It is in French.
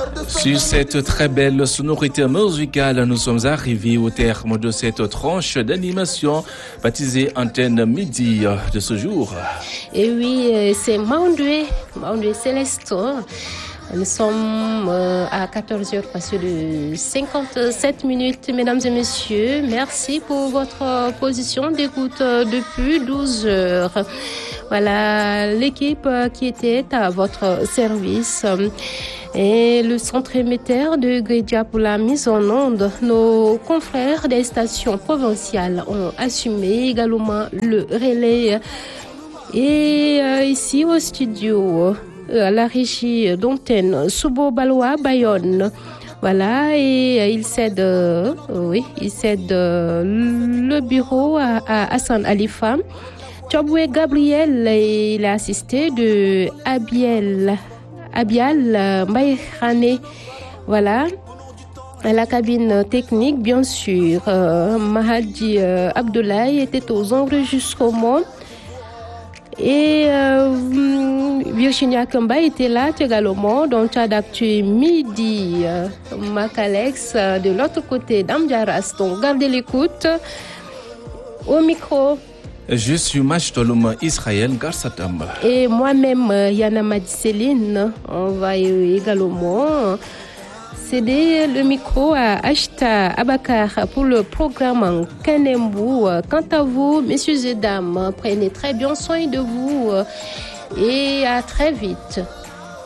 Sur cette très belle sonorité musicale, nous sommes arrivés au terme de cette tranche d'animation baptisée Antenne Midi de ce jour. Et oui, c'est Maundoué Céleste. Nous sommes à 14h passé de 57 minutes, mesdames et messieurs. Merci pour votre position d'écoute depuis 12 heures. Voilà l'équipe qui était à votre service. Et le centre émetteur de Grédia pour la mise en onde. Nos confrères des stations provinciales ont assumé également le relais. Et ici au studio, à la régie d'antenne Soubo Balois Bayonne. Voilà, et il cède le bureau à Hassan Alifa. Tchoboué Gabriel, il est assisté de Abial Mbaïkhane. Voilà. À la cabine technique, bien sûr, Mahadi Abdoulaye était aux enregistrements. Et Virginia Kamba était là également dans le chat d'actu midi. Macalex de l'autre côté d'Amdiaras. Donc gardez l'écoute. Au micro. Je suis Machtolum Israël Garsatam. Et moi-même, Yana Madiceline. On va également céder le micro à Ashta Abakar pour le programme Kanembu. Quant à vous, messieurs et dames, prenez très bien soin de vous et à très vite.